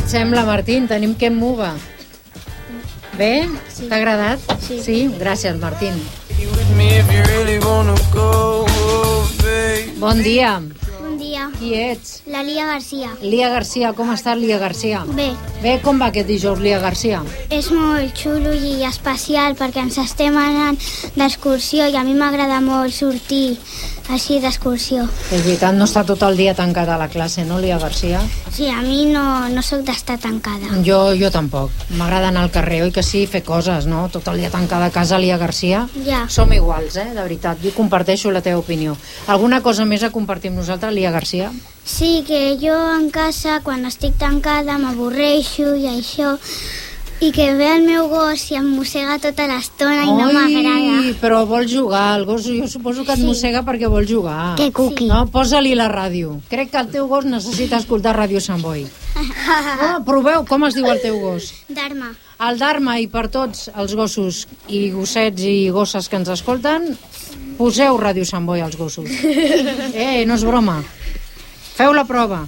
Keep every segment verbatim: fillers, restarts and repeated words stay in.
et sembla, Martín? Tenim Ken Muga. Bé? Sí. T'ha agradat? Sí. Sí? Gràcies, Martín. Bon dia. Bon dia. Qui ets? La Lia Garcia. Lia Garcia. Com estàs, Lia Garcia? Bé, Bé, com va aquest dijous, Lia Garcia? és molt xulo i especial perquè ens estem anant d'excursió i a mi m'agrada molt sortir així d'excursió. És veritat, no està tot el dia tancat a la classe, no, Lia Garcia? Sí, a mi no, no sóc d'estar tancada. Jo, jo tampoc. M'agrada anar al carrer, oi que sí? Fer coses, no? Tot el dia tancada a casa, Lia Garcia. Ja. Som iguals, eh? De veritat. Jo comparteixo la teva opinió. Alguna cosa més a compartir amb nosaltres, Lia Garcia? Sí, que jo en casa, quan estic tancada, m'avorreixo i això, i que ve el meu gos i em mossega tota l'estona i no m'agrada. Però vol jugar, el gos jo suposo que et Sí. mossega perquè vol jugar. Que cuqui. No, posa-li la ràdio. Crec que el teu gos necessita escoltar Ràdio Sant Boi. No, proveu, com es diu el teu gos? Dharma. El Dharma, i per tots els gossos i gossets i gosses que ens escolten, poseu Ràdio Sant Boi als gossos. Eh, no és broma. Feu la prova.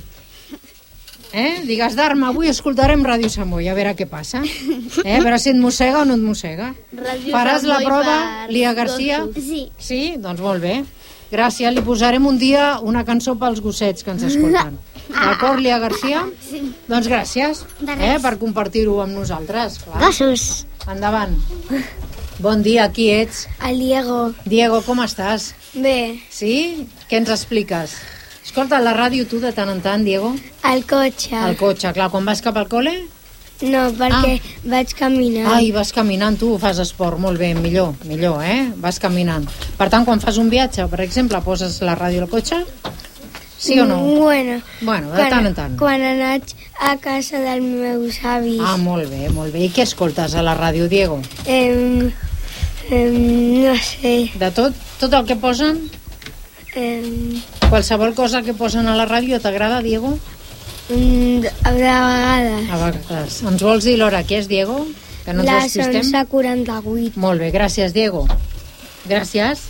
Eh? Digues, Dharma, avui escoltarem Ràdio Sant Boi, a veure què passa. Eh? A veure si et mossega o no et mossega. Ràdio Faràs Sant la Boi prova, per Lia Garcia? gossos. Sí. Sí? Doncs molt bé. Gràcies, li posarem un dia una cançó pels gossets que ens escolten. D'acord, Lia Garcia? Sí. Doncs gràcies De eh, res. per compartir-ho amb nosaltres. Clar. Gossos. Endavant. Bon dia, qui ets? El Diego. Diego, com estàs? Bé. Sí? Què ens expliques? Escolta la ràdio tu de tant en tant, Diego? El cotxe. Al cotxe, clar, quan vas cap al col·le? No, perquè vaig caminar. Ai, vas caminant, tu fas esport, molt bé, millor, millor, eh? Vas caminant. Per tant, quan fas un viatge, per exemple, poses la ràdio al cotxe? Sí o no? Bueno, Bueno, de tant en tant. quan anaig a casa dels meus avis, Ah, molt bé, molt bé. I què escoltes a la ràdio, Diego? em, em, no sé, De tot, tot el que posen? em, Qualsevol cosa que posen a la ràdio t'agrada, Diego? mm, de vegades. A vegades. Ens vols dir l'hora que és, Diego? Que no ens Les despistem? onze quaranta-vuit. Molt bé, gràcies, Diego. Gràcies.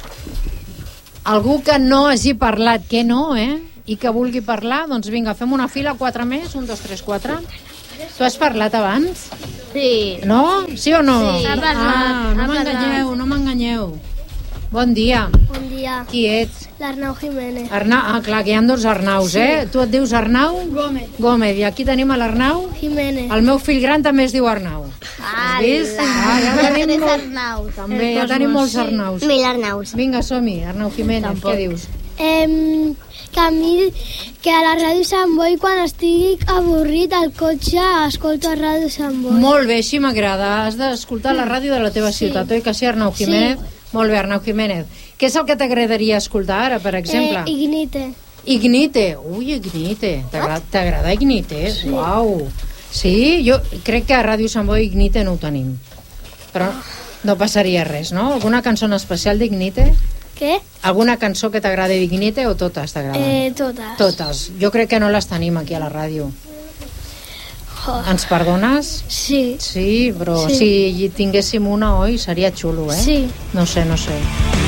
Algú que no hagi parlat, que no, eh? I que vulgui parlar, doncs vinga, fem una fila, quatre més, un, dos, tres, quatre. Tu has parlat abans? Sí. No? Sí o no? Sí. Ha parlat, Ah, no ha m'enganyeu, no m'enganyeu. Bon dia. Bon dia, Qui ets? l'Arnau Jiménez. Arnau, ah, clar, que hi ha dos Arnaus, eh? Tu et dius Arnau? Gómez. Gómez. I aquí tenim a l'Arnau? Jiménez. El meu fill gran també es diu Arnau. Has vist? Ah, ja tenim Tres molt... Arnaus. També, ja tenim molts Arnaus. Mil Arnaus. Vinga, som-hi, Arnau Jiménez, Tampoc. què dius? Em, que a mi, que a la Ràdio Sant Boi, quan estic avorrit al cotxe, escolto a Ràdio Sant Boi. Molt bé, així m'agrada. Has d'escoltar la ràdio de la teva ciutat, oi que sí, Arnau Jiménez? Molt bé, Arnau Jiménez. Què és el que t'agradaria escoltar ara, per exemple? Eh, Ignite. Ignite. Ui, Ignite. T'agrada, t'agrada Ignite? Sí. Uau. Sí? Jo crec que a Ràdio Sant Boi Ignite no ho tenim. Però no passaria res, no? Alguna cançó en especial d'Ignite? Què? Alguna cançó que t'agradi d'Ignite o totes t'agraden? Eh, totes. Totes. Jo crec que no les tenim aquí a la ràdio. Oh. Ens perdones? Sí. Sí, però Sí. si hi tinguéssim una, oi, seria xulo, eh? Sí. No sé, no sé.